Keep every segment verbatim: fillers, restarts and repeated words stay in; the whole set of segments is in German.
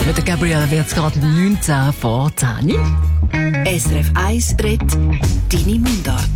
Mit der Gabrielle wird es gerade neunzehn vor zehn. S R F eins redet deine Mundart.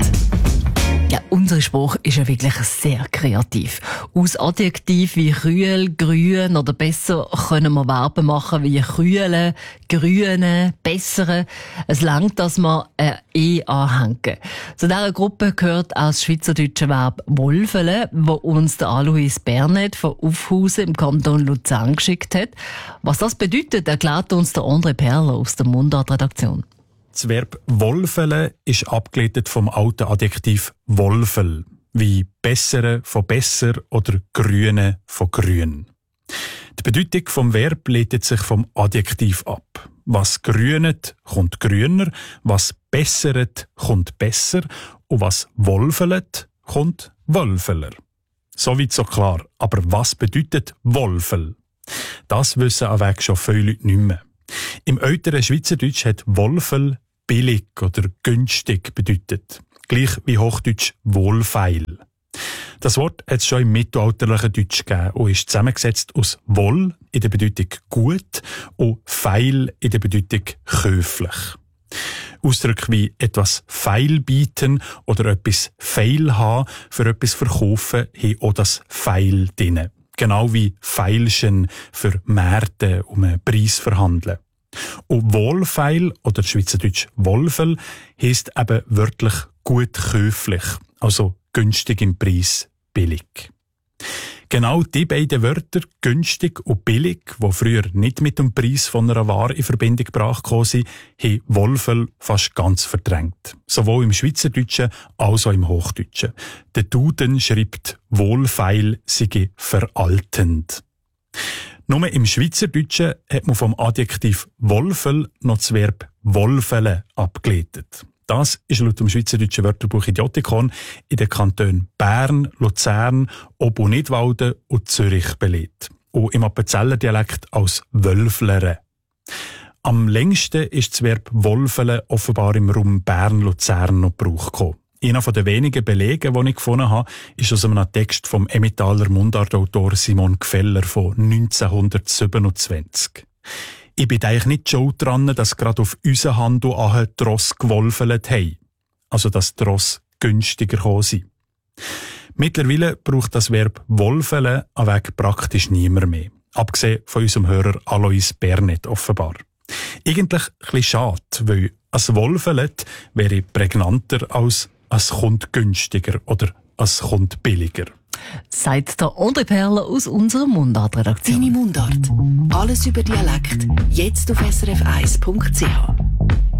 Ja, unser Spruch ist ja wirklich sehr kreativ. Aus Adjektiven wie kühl, grün oder besser können wir Verben machen wie kühlen, grünen, besseren. Es langt, dass wir ein «e» anhängen. Zu dieser Gruppe gehört auch das schweizerdeutsche Verb «wolfele», das uns der Alois Bernet von Aufhausen im Kanton Luzern geschickt hat. Was das bedeutet, erklärt uns der André Perler aus der Mundart-Redaktion. Das Verb «wolfele» ist abgeleitet vom alten Adjektiv «wolfel», wie «bessere» von «besser» oder «grüne» von «grün». Die Bedeutung vom Verb leitet sich vom Adjektiv ab. Was grünet, kommt grüner, was besseret, kommt besser und was wolfelet, kommt wölfeler. Soweit so klar. Aber was bedeutet «wolfel»? Das wissen an Weg schon viele Leute nicht mehr. Im älteren Schweizerdeutsch hat «wolfel» billig oder günstig bedeutet. Gleich wie Hochdeutsch «wohlfeil». Das Wort hat es schon im mittelalterlichen Deutsch gegeben und ist zusammengesetzt aus «wohl» in der Bedeutung «gut» und «feil» in der Bedeutung «käuflich». Ausdrücke wie etwas feil bieten oder etwas feil haben, für etwas verkaufen, haben auch das feil drin. Genau wie feilschen für Märkte um einen Preis verhandeln. Und wohlfeil oder schweizerdeutsch wolfel heisst eben wörtlich gut käuflich, also günstig im Preis, billig. Genau die beiden Wörter, günstig und billig, die früher nicht mit dem Preis von einer Ware in Verbindung gebracht sind, haben wolfel fast ganz verdrängt. Sowohl im Schweizerdeutschen als auch im Hochdeutschen. Der Duden schreibt, wohlfeil sei veraltend. Nur im Schweizerdeutschen hat man vom Adjektiv «wolfel» noch das Verb «wolfele» abgeleitet. Das ist laut dem Schweizerdeutschen Wörterbuch Idiotikon in den Kantonen Bern, Luzern, Ob- und Nidwalden und Zürich belegt. Und im Appenzeller Dialekt als «wölflere». Am längsten ist das Verb «wolfele» offenbar im Raum Bern-Luzern noch Gebrauch gekommen. Einer der wenigen Belege, die ich gefunden habe, ist aus einem Text vom Emmentaler Mundartautor Simon Gfeller von neunzehnhundertsiebenundzwanzig. Ich bin eigentlich nicht schuld daran, dass gerade auf unseren Handel an die Ross gewolfelt haben. Also, dass die Ross günstiger gekommen sind. Mittlerweile braucht das Verb «wolfele» an Weg praktisch niemand mehr. Abgesehen von unserem Hörer Alois Bernet offenbar. Eigentlich ein bisschen schade, weil «as wolfelet» wäre prägnanter als «as kommt günstiger» oder «as kommt billiger». Sagt der André Perler aus unserer Mundart-Redaktion. Deine Mundart. Alles über Dialekt. Jetzt auf s r f eins punkt c h.